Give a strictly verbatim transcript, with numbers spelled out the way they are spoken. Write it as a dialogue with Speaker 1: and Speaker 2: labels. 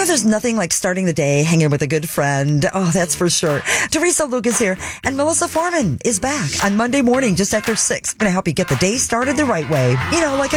Speaker 1: there's nothing like starting the day hanging with a good friend. Oh, that's for sure. Teresa Lucas here, and Melissa Foreman is back on Monday morning just after six. Going to help you get the day started the right way. You know, like a